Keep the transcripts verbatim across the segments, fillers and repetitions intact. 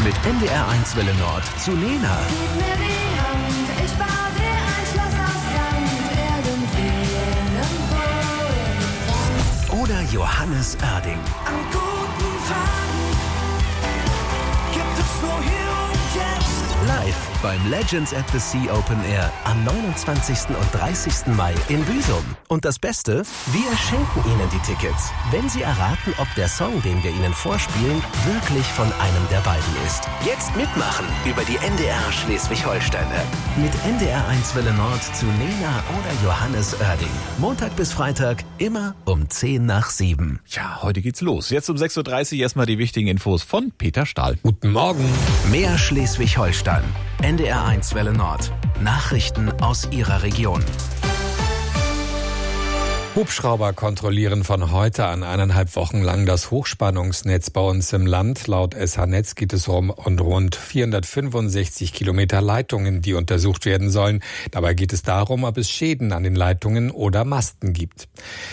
Mit N D R eins Welle Nord zu Lena. Gib mir die Hand, ich bau dir ein Schloss aus Sand, irgendwo, irgendwo. Oder Johannes Oerding. An guten Tagen gibt es nur hier und jetzt. Live beim Legends at the Sea Open Air am neunundzwanzigsten und dreißigsten Mai in Büsum. Und das Beste, wir schenken Ihnen die Tickets, wenn Sie erraten, ob der Song, den wir Ihnen vorspielen, wirklich von einem der beiden ist. Jetzt mitmachen über die N D R Schleswig-Holstein-App. Mit N D R eins Welle Nord zu Lena oder Johannes Oerding. Montag bis Freitag, immer um zehn nach sieben. Ja, heute geht's los. Jetzt um sechs Uhr dreißig erstmal die wichtigen Infos von Peter Stahl. Guten Morgen. Mehr Schleswig-Holstein. N D R eins Welle Nord. Nachrichten aus Ihrer Region. Hubschrauber kontrollieren von heute an eineinhalb Wochen lang das Hochspannungsnetz bei uns im Land. Laut S H-Netz geht es um rund vierhundertfünfundsechzig Kilometer Leitungen, die untersucht werden sollen. Dabei geht es darum, ob es Schäden an den Leitungen oder Masten gibt.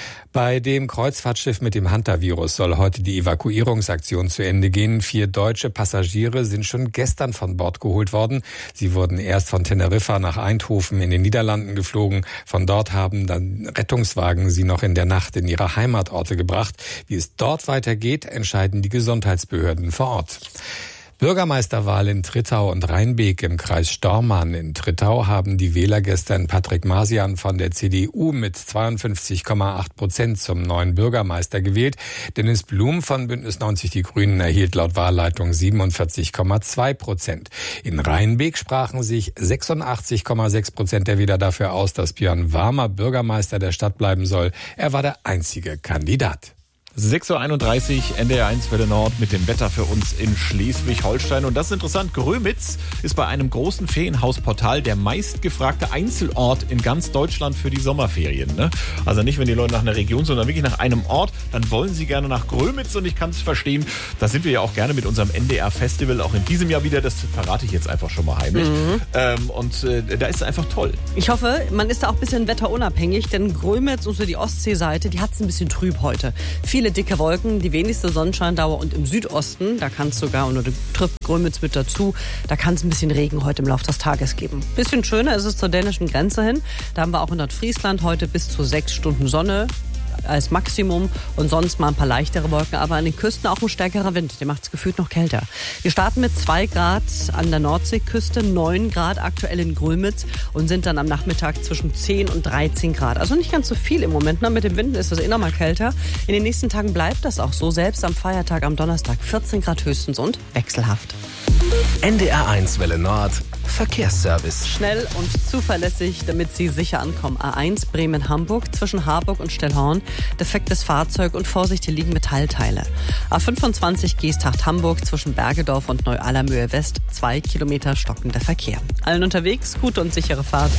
Bei dem Kreuzfahrtschiff mit dem Hantavirus soll heute die Evakuierungsaktion zu Ende gehen. Vier deutsche Passagiere sind schon gestern von Bord geholt worden. Sie wurden erst von Teneriffa nach Eindhoven in den Niederlanden geflogen. Von dort haben dann Rettungswagen sie noch in der Nacht in ihre Heimatorte gebracht. Wie es dort weitergeht, entscheiden die Gesundheitsbehörden vor Ort. Bürgermeisterwahl in Trittau und Rheinbeek im Kreis Stormarn. In Trittau haben die Wähler gestern Patrick Masian von der C D U mit zweiundfünfzig Komma acht Prozent zum neuen Bürgermeister gewählt. Dennis Blum von Bündnis neunzig Die Grünen erhielt laut Wahlleitung siebenundvierzig Komma zwei Prozent. In Rheinbeek sprachen sich sechsundachtzig Komma sechs Prozent der Wähler dafür aus, dass Björn Warmer Bürgermeister der Stadt bleiben soll. Er war der einzige Kandidat. sechs Uhr einunddreißig, N D R eins Welle Nord mit dem Wetter für uns in Schleswig-Holstein. Und das ist interessant, Grömitz ist bei einem großen Ferienhausportal der meistgefragte Einzelort in ganz Deutschland für die Sommerferien. Ne? Also nicht, wenn die Leute nach einer Region, sondern wirklich nach einem Ort, dann wollen sie gerne nach Grömitz. Und ich kann es verstehen, da sind wir ja auch gerne mit unserem N D R-Festival, auch in diesem Jahr wieder. Das verrate ich jetzt einfach schon mal heimlich. Mhm. Ähm, und äh, da ist es einfach toll. Ich hoffe, man ist da auch ein bisschen wetterunabhängig, denn Grömitz und so die Ostseeseite, die hat es ein bisschen trüb heute. Viele dicke Wolken, die wenigste Sonnenscheindauer und im Südosten, da kann es sogar, und du trifft Grömitz mit dazu, da kann es ein bisschen Regen heute im Laufe des Tages geben. Bisschen schöner ist es zur dänischen Grenze hin. Da haben wir auch in Nordfriesland heute bis zu sechs Stunden Sonne als Maximum und sonst mal ein paar leichtere Wolken, aber an den Küsten auch ein stärkerer Wind, der macht es gefühlt noch kälter. Wir starten mit zwei Grad an der Nordseeküste, neun Grad aktuell in Grömitz und sind dann am Nachmittag zwischen zehn und dreizehn Grad. Also nicht ganz so viel im Moment, ne? Mit dem Wind ist es eh noch mal kälter. In den nächsten Tagen bleibt das auch so, selbst am Feiertag am Donnerstag vierzehn Grad höchstens und wechselhaft. N D R eins Welle Nord. Verkehrsservice. Schnell und zuverlässig, damit Sie sicher ankommen. A eins Bremen-Hamburg zwischen Harburg und Stellhorn. Defektes Fahrzeug und Vorsicht, hier liegen Metallteile. A fünfundzwanzig Geesthacht-Hamburg zwischen Bergedorf und Neu-Allermöhe West. Zwei Kilometer stockender Verkehr. Allen unterwegs, gute und sichere Fahrt.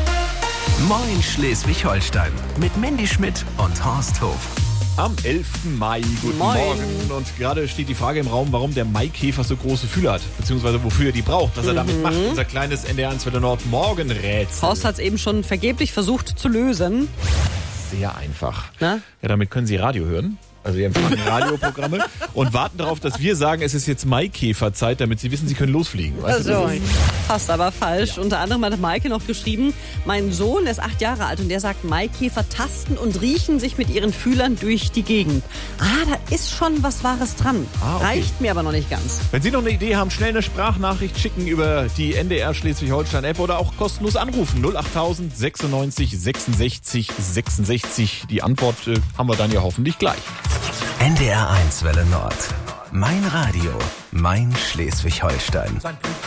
Moin Schleswig-Holstein. Mit Mandy Schmidt und Horst Hof. Am elften Mai. Guten Moin. Morgen. Und gerade steht die Frage im Raum, warum der Maikäfer so große Fühler hat. Beziehungsweise wofür er die braucht, was er damit macht. Unser kleines N D R eins Welle Nord Morgenrätsel. Horst hat es eben schon vergeblich versucht zu lösen. Sehr einfach. Na? Ja, damit können Sie Radio hören. Also wir empfangen Radioprogramme und warten darauf, dass wir sagen, es ist jetzt Maikäferzeit, damit Sie wissen, Sie können losfliegen. Weißt du, Also, das ist- fast aber falsch. Ja. Unter anderem hat Maike noch geschrieben, mein Sohn ist acht Jahre alt und der sagt, Maikäfer tasten und riechen sich mit ihren Fühlern durch die Gegend. Ah, da ist schon was Wahres dran. Ah, okay. Reicht mir aber noch nicht ganz. Wenn Sie noch eine Idee haben, schnell eine Sprachnachricht schicken über die N D R Schleswig-Holstein-App oder auch kostenlos anrufen. null achttausend sechsundneunzig sechsundsechzig sechsundsechzig. Die Antwort äh, haben wir dann ja hoffentlich gleich. N D R eins Welle Nord. Mein Radio. Mein Schleswig-Holstein.